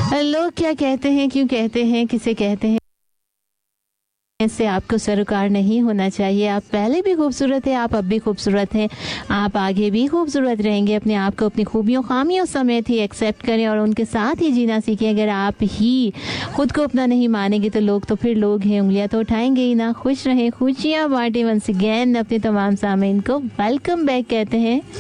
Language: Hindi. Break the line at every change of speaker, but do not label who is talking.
लोग क्या कहते हैं, क्यों कहते हैं, किसे कहते हैं, इससे आपको सरोकार नहीं होना चाहिए। आप पहले भी खूबसूरत हैं, आप अब भी खूबसूरत हैं, आप आगे भी खूबसूरत रहेंगे। अपने आप को अपनी खूबियों खामियों समेत ही एक्सेप्ट करें और उनके साथ ही जीना सीखें। अगर आप ही खुद को अपना नहीं मानेंगे तो लोग तो फिर लोग हैं, उंगलियां तो उठाएंगे ही ना। खुश रहें, खुशियाँ बांटें। वंस अगेन अपने तमाम सामीन को वेलकम बैक कहते हैं।